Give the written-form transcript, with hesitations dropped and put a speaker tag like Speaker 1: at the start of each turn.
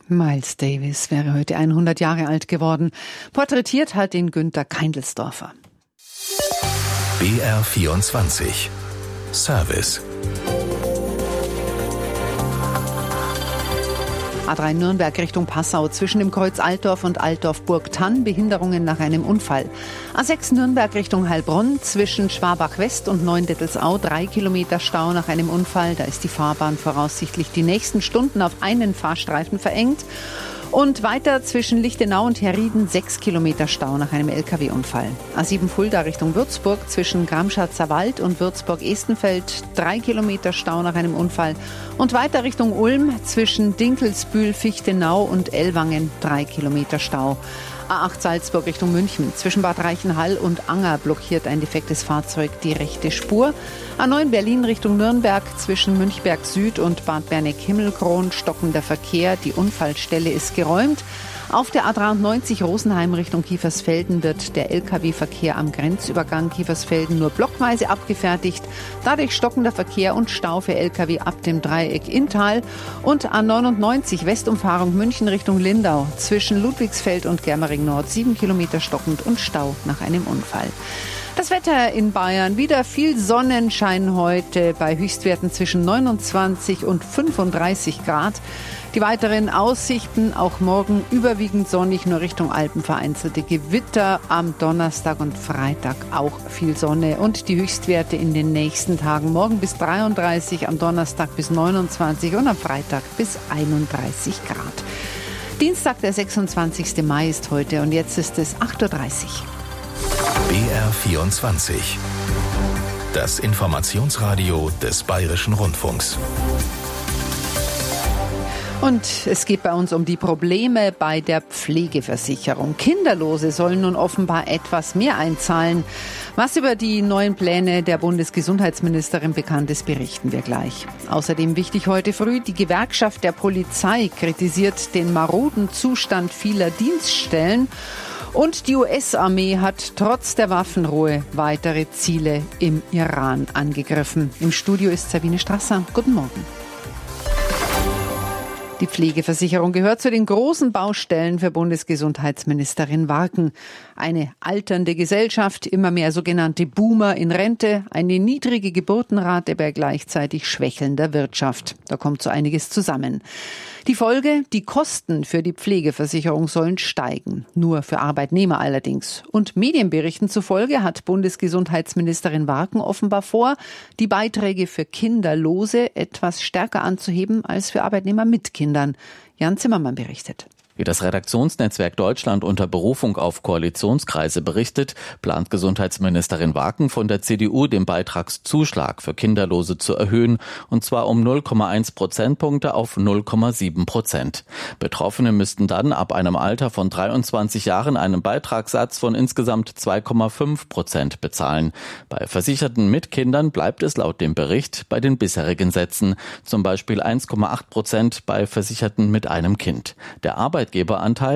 Speaker 1: Miles Davis wäre heute 100 Jahre alt geworden. Porträtiert hat ihn Günter Keindelsdorfer.
Speaker 2: BR24 Service.
Speaker 1: A3 Nürnberg Richtung Passau, zwischen dem Kreuz Altdorf und Altdorf-Burgthann Behinderungen nach einem Unfall. A6 Nürnberg Richtung Heilbronn, zwischen Schwabach West und Neuendettelsau 3 Kilometer Stau nach einem Unfall. Da ist die Fahrbahn voraussichtlich die nächsten Stunden auf einen Fahrstreifen verengt. Und weiter zwischen Lichtenau und Herrieden 6 Kilometer Stau nach einem Lkw-Unfall. A7 Fulda Richtung Würzburg, zwischen Gramschatzer Wald und Würzburg-Estenfeld 3 Kilometer Stau nach einem Unfall. Und weiter Richtung Ulm, zwischen Dinkelsbühl, Fichtenau und Ellwangen 3 Kilometer Stau. A8 Salzburg Richtung München, zwischen Bad Reichenhall und Anger blockiert ein defektes Fahrzeug die rechte Spur. A9 Berlin Richtung Nürnberg, zwischen Münchberg Süd und Bad Berneck-Himmelkron stockender Verkehr. Die Unfallstelle ist geräumt. Auf der A93 Rosenheim Richtung Kiefersfelden wird der Lkw-Verkehr am Grenzübergang Kiefersfelden nur blockweise abgefertigt. Dadurch stockender Verkehr und Stau für Lkw ab dem Dreieck Inntal. Und A99 Westumfahrung München Richtung Lindau, zwischen Ludwigsfeld und Germering Nord 7 Kilometer stockend und Stau nach einem Unfall. Das Wetter in Bayern, wieder viel Sonnenschein heute bei Höchstwerten zwischen 29 und 35 Grad. Die weiteren Aussichten, auch morgen überwiegend sonnig, nur Richtung Alpen vereinzelte Gewitter. Am Donnerstag und Freitag auch viel Sonne und die Höchstwerte in den nächsten Tagen. Morgen bis 33, am Donnerstag bis 29 und am Freitag bis 31 Grad. Dienstag, der 26. Mai ist heute und jetzt ist es 8.30 Uhr.
Speaker 2: BR24. Das Informationsradio des Bayerischen Rundfunks.
Speaker 1: Und es geht bei uns um die Probleme bei der Pflegeversicherung. Kinderlose sollen nun offenbar etwas mehr einzahlen. Was über die neuen Pläne der Bundesgesundheitsministerin bekannt ist, berichten wir gleich. Außerdem wichtig heute früh, die Gewerkschaft der Polizei kritisiert den maroden Zustand vieler Dienststellen. Und die US-Armee hat trotz der Waffenruhe weitere Ziele im Iran angegriffen. Im Studio ist Sabine Strasser. Guten Morgen. Die Pflegeversicherung gehört zu den großen Baustellen für Bundesgesundheitsministerin Warken. Eine alternde Gesellschaft, immer mehr sogenannte Boomer in Rente, eine niedrige Geburtenrate bei gleichzeitig schwächelnder Wirtschaft. Da kommt so einiges zusammen. Die Folge, die Kosten für die Pflegeversicherung sollen steigen. Nur für Arbeitnehmer allerdings. Und Medienberichten zufolge hat Bundesgesundheitsministerin Warken offenbar vor, die Beiträge für Kinderlose etwas stärker anzuheben als für Arbeitnehmer mit Kindern. Jan Zimmermann berichtet.
Speaker 3: Wie das Redaktionsnetzwerk Deutschland unter Berufung auf Koalitionskreise berichtet, plant Gesundheitsministerin Warken von der CDU den Beitragszuschlag für Kinderlose zu erhöhen, und zwar um 0,1 Prozentpunkte auf 0,7%. Betroffene müssten dann ab einem Alter von 23 Jahren einen Beitragssatz von insgesamt 2,5% bezahlen. Bei Versicherten mit Kindern bleibt es laut dem Bericht bei den bisherigen Sätzen, zum Beispiel 1,8% bei Versicherten mit einem Kind. Der Arbeitgeberanteil